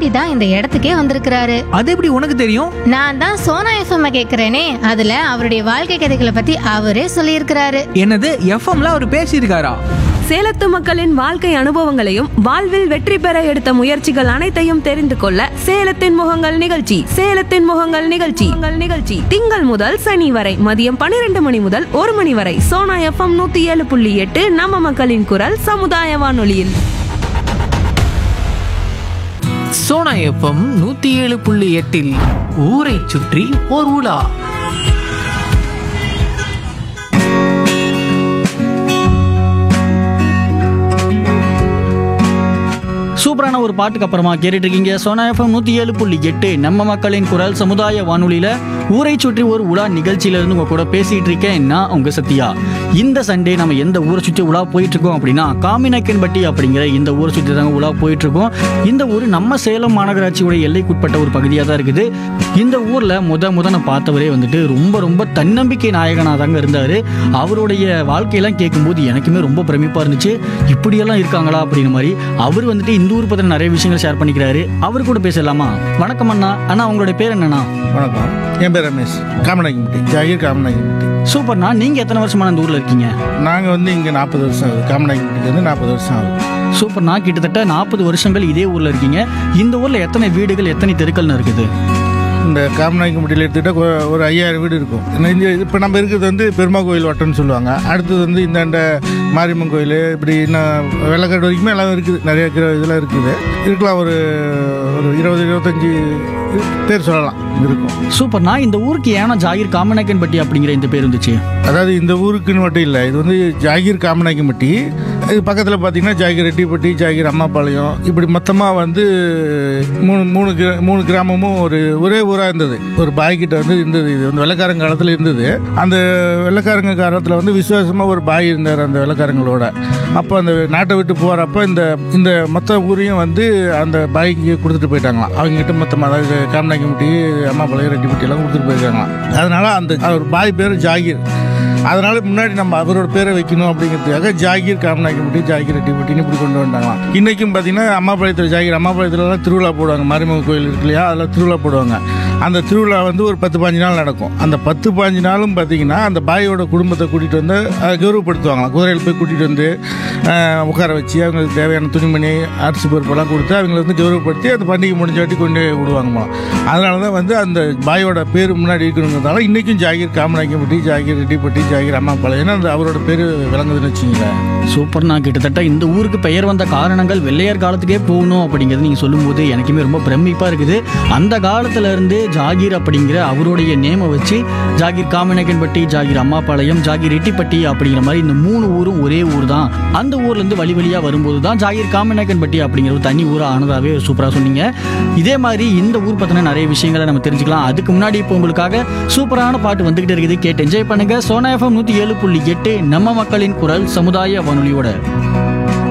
தாண்டி தான் இந்த இடத்துக்கே வந்திருக்கிறாரு. அது எப்படி உனக்கு தெரியும்? நான் தான் சோனா எஃப்எம் கேக்குறேனே, அதுல அவருடைய வாழ்க்கை கதைகளை பத்தி அவரே சொல்லியிருக்கிறாரு. என்னது, எஃப்எம்ல அவர் பேசியிருக்காரா? சேலத்து மக்களின் வாழ்க்கை அனுபவங்களையும் வாழ்வில் வெற்றி பெற எடுத்த முயற்சிகள் அனைத்தையும் தெரிந்து கொள்ள சேலத்தின் முகங்கள் நிகழ்ச்சி திங்கள் முதல் சனி வரை மதியம் 12 மணி முதல் 1 மணி வரை சோனா எஃப்எம் 107.8 நம்ம மக்களின் குரல் சமுதாய வானொலியில். சோனா எஃப்எம் 107.8 ஊரை சுற்றி ஓர் உலா. சூப்பரான ஒரு பாட்டுக்கு அப்புறமா கேட்டுட்டு இருக்கீங்க சோனா எஃப்எம் 107.8 நம்ம மக்களின் குரல் சமுதாய வானொலியில ஊரை சுற்றி ஒரு உலா நிகழ்ச்சியில இருந்து உங்க கூட பேசிட்டு இருக்கேன் நான் உங்க சத்யா. இந்த சண்டே நம்ம எந்த ஊரை சுற்றி உலா போயிட்டு இருக்கோம் அப்படின்னா காமிநாயக்கன்பட்டி அப்படிங்கிற இந்த ஊரை சுற்றி தாங்க உலா போயிட்டு இருக்கோம். இந்த ஊர் நம்ம சேலம் மாநகராட்சியோட எல்லைக்குட்பட்ட ஒரு பகுதியாக தான் இருக்குது. இந்த ஊர்ல முத நான் பார்த்தவரே வந்துட்டு ரொம்ப தன்னம்பிக்கை நாயகனாக தாங்க இருந்தாரு. அவருடைய வாழ்க்கையெல்லாம் கேட்கும்போது எனக்குமே ரொம்ப பிரமிப்பா இருந்துச்சு. இப்படியெல்லாம் இருக்காங்களா அப்படின்னு மாதிரி. அவர் வந்துட்டு இந்த ஊர் பத்தின நிறைய விஷயங்கள் ஷேர் பண்ணிக்கிறாரு. அவர் கூட பேசலாமா? வணக்கம் அண்ணா. அண்ணா உங்களுடைய பேர் என்னண்ணா? வணக்கம், என் பேர் ரமேஷ். காமநாயக்கன்பட்டி, ஜாகீர் காமநாயக்கன்பட்டி. சூப்பர்ண்ணா. நீங்க எத்தனை வருஷமா இந்த ஊர்ல இருக்கீங்க? நாங்கள் வந்து இங்கே 40 வருஷம் ஆகுது. காமநாயக்கன்பட்டிக்கு வந்து 40 வருஷம் ஆகுது. சூப்பர்ண்ணா. கிட்டத்தட்ட 40 வருஷங்கள் இதே ஊர்ல இருக்கீங்க. இந்த ஊர்ல எத்தனை வீடுகள் எத்தனை தெருக்கள்னு இருக்குது? இந்த காமநாயக்கன்பட்டியில் எடுத்துக்கிட்டால் ஒரு 5000 வீடு இருக்கும். இப்போ நம்ம இருக்கிறது வந்து பெருமா கோயில் வட்டம்னு சொல்லுவாங்க. அடுத்தது வந்து இந்தாண்ட மாரியம்மன் கோயில், இப்படி இன்னும் வெள்ளக்காடு வரைக்குமே எல்லாம் இருக்குது. நிறைய இதெல்லாம் இருக்குது. இருக்கலாம், ஒரு 20-25 பேர் சொல்லலாம் இருக்கும். சூப்பர்ண்ணா. இந்த ஊருக்கு ஏன்னா ஜாகீர் காமநாயக்கன்பட்டி அப்படிங்கிற இந்த பேர் இருந்துச்சு? அதாவது இந்த ஊருக்குன்னு மட்டும் இல்லை, இது வந்து ஜாகீர் காமநாயக்கன்பட்டி. இது பக்கத்தில் பார்த்தீங்கன்னா ஜாகீர் ரெட்டிப்பட்டி, ஜாகீர் அம்மாபாளையம், இப்படி மொத்தமாக வந்து மூணு கிராமமும் ஒரே ஊராக இருந்தது. ஒரு பாய்கிட்ட வந்து இருந்தது. இது வந்து வெள்ளைக்காரங்க காலத்தில் இருந்தது. அந்த வெள்ளைக்காரங்க காலத்தில் வந்து விசுவாசமாக ஒரு பாய் இருந்தார் அந்த வெள்ளைக்காரங்களோட. அப்போ அந்த நாட்டை விட்டு போகிறப்ப இந்த மொத்த ஊரையும் வந்து அந்த பாய்க்கு கொடுத்துட்டு போயிட்டாங்களாம். அவங்ககிட்ட மொத்தமாக, அதாவது காமநாயக்கன்பட்டி, அம்மாபாளையம், ரெட்டிப்பட்டி எல்லாம் கொடுத்துட்டு போயிருக்காங்களாம். அதனால அந்த அவர் பாய் பேர் ஜாகீர். அதனால முன்னாடி நம்ம அவரோட பேரை வைக்கணும் அப்படிங்கிறதுக்காக ஜாகீர் காமநாயக்கன்பட்டி, ஜாகீர் ரெட்டிப்பட்டின்னு இப்படி கொண்டு வந்தாங்களாம். இன்றைக்கும் பார்த்தீங்கன்னா அம்மாபாளையத்தில் ஜாகீர், அம்மாபாளையத்துலலாம் திருவிழா போடுவாங்க. மாரியம்மன் கோயில் இருக்கு இல்லையா, அதில் திருவிழா போடுவாங்க. அந்த திருவிழா வந்து ஒரு 10-15 நாள் நடக்கும். அந்த 10-15 நாளும் பார்த்தீங்கன்னா அந்த பாயோட குடும்பத்தை கூட்டிகிட்டு வந்து கௌரவப்படுத்துவாங்களாம். குதிரையில் போய் கூட்டிகிட்டு வந்து உட்கார வச்சு அவங்களுக்கு தேவையான துணிமணி, அரிசி பருப்பெல்லாம் கொடுத்து அவங்களை வந்து கௌரவப்படுத்தி அந்த பண்டிகை முடிஞ்ச வாட்டி கொண்டு விடுவாங்கம்மா. அதனால தான் வந்து அந்த பாயோட பேர் முன்னாடி இருக்கணுங்கிறதால இன்றைக்கும் ஜாகீர் காமநாயக்கன்பட்டி, ஜாகீர் ரெட்டிப்பட்டி, ஜாகீர் அம்மாபாளையம் அந்த அவரோட பேர் விளங்குதுன்னு வச்சுங்களேன். சூப்பர்ண்ணா. கிட்டத்தட்ட இந்த ஊருக்கு பெயர் வந்த காரணங்கள் வெள்ளையர் காலத்துக்கே போகணும் அப்படிங்கிறது நீங்கள் சொல்லும்போது எனக்குமே ரொம்ப பிரமிப்பாக இருக்குது. அந்த காலத்துல இருந்து ஜாகீர் அப்படிங்கிற அவருடைய நேமை வச்சு ஜாகீர் காமநாயக்கன்பட்டி, ஜாகீர் அம்மாபாளையம், ஜாகீர் ரெட்டிப்பட்டி அப்படிங்கிற மாதிரி இந்த 3 ஊரும் ஒரே ஊர் தான். அந்த ஊர்லேருந்து வழியாக வரும்போது தான் ஜாகீர் காமநாயக்கன்பட்டி அப்படிங்கிற ஒரு தனி ஊராக ஆனதாகவே சூப்பராக சொன்னீங்க. இதே மாதிரி இந்த ஊர் பற்றின நிறைய விஷயங்களை நம்ம தெரிஞ்சுக்கலாம். அதுக்கு முன்னாடி இப்போ உங்களுக்காக சூப்பரான பாட்டு வந்துகிட்டே இருக்குது. கேட்டு என்ஜாய் பண்ணுங்க. சோனா எஃப்எம் 107.8 நம்ம மக்களின் குரல் சமுதாய வானொலியோட.